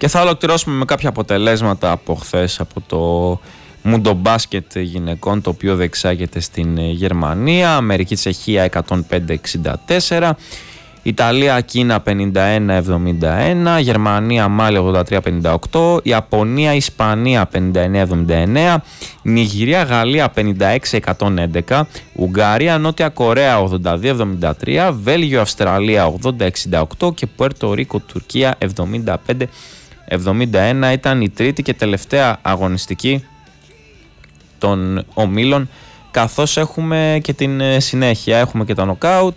Και θα ολοκληρώσουμε με κάποια αποτελέσματα από χθες από το Μουντομπάσκετ γυναικών, το οποίο διεξάγεται στην Γερμανία. Αμερική-Τσεχία 105-64, Ιταλία-Κίνα 51-71, Γερμανία-Μάλι 83-58, Ιαπωνία-Ισπανία 59-79, Νιγηρία-Γαλλία 56-111, Ουγγαρία-Νότια Κορέα 82-73, Βέλγιο-Αυστραλία 80-68 και Πουέρτο Ρίκο-Τουρκία 75-71. Ήταν η τρίτη και τελευταία αγωνιστική των ομίλων, καθώς έχουμε και την συνέχεια, έχουμε και τα νοκάουτ,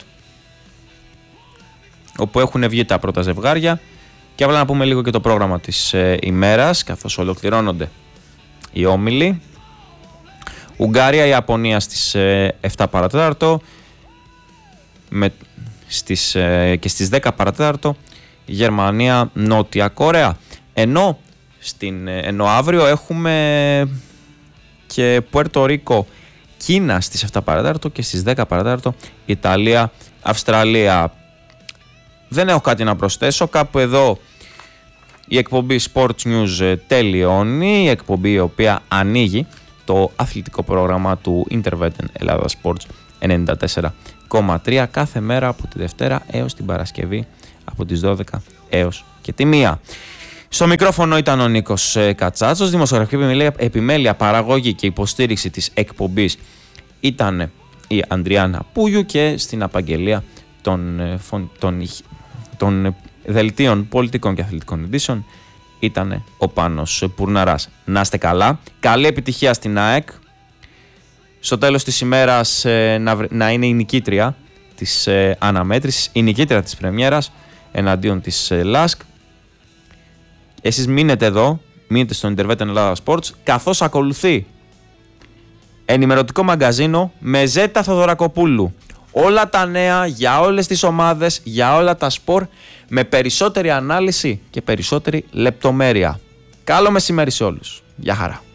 όπου έχουν βγει τα πρώτα ζευγάρια. Και απλά να πούμε λίγο και το πρόγραμμα της ημέρας, καθώς ολοκληρώνονται οι όμιλοι. Ουγγαρία-Ιαπωνία στις 7 παρατέταρτο και στις 10 παρατέταρτο Γερμανία-Νότια Κορέα. Ενώ αύριο έχουμε και Πουέρτο Ρίκο Κίνα στις 7 παρατέταρτο και στις 10 παρατέταρτο Ιταλία-Αυστραλία. Δεν έχω κάτι να προσθέσω. Κάπου εδώ η εκπομπή Sports News τελειώνει. Η εκπομπή η οποία ανοίγει το αθλητικό πρόγραμμα του Interwetten Ελλάδα Sports 94,3 κάθε μέρα από τη Δευτέρα έως την Παρασκευή από τις 12 έως και τη 1. Στο μικρόφωνο ήταν ο Νίκος Κατσάτσος. Δημοσιογραφική επιμέλεια, παραγωγή και υποστήριξη της εκπομπής ήταν η Ανδριάννα Πούγιου και στην απαγγελία των δελτίων πολιτικών και αθλητικών ειδήσεων ήταν ο Πάνος Πουρναράς. Να είστε καλά, καλή επιτυχία στην ΑΕΚ. Στο τέλος της ημέρας να είναι η νικήτρια της αναμέτρησης, η νικήτρια της πρεμιέρας εναντίον της ΛΑΣΚ. Εσείς μείνετε εδώ, μείνετε στο Interwetten Ελλάδα Sports, καθώς ακολουθεί ενημερωτικό μαγκαζίνο με Ζέτα Θοδωρακοπούλου. Όλα τα νέα για όλες τις ομάδες, για όλα τα σπορ, με περισσότερη ανάλυση και περισσότερη λεπτομέρεια. Καλό μεσημέρι σε όλους. Γεια χαρά.